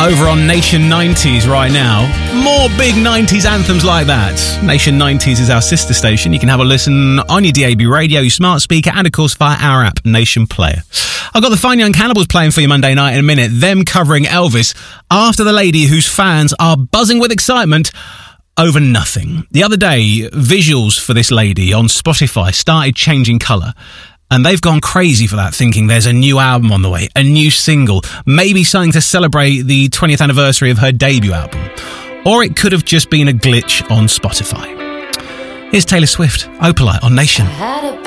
over on Nation 90s right now. More big 90s anthems like that. Nation 90s is our sister station. You can have a listen on your DAB radio, your smart speaker, and of course via our app, Nation Player. I've got the Fine Young Cannibals playing for you Monday night in a minute. Them covering Elvis after the lady whose fans are buzzing with excitement over nothing. The other day, visuals for this lady on Spotify started changing colour. And they've gone crazy for that, thinking there's a new album on the way, a new single, maybe something to celebrate the 20th anniversary of her debut album. Or it could have just been a glitch on Spotify. Here's Taylor Swift, Opalite on Nation.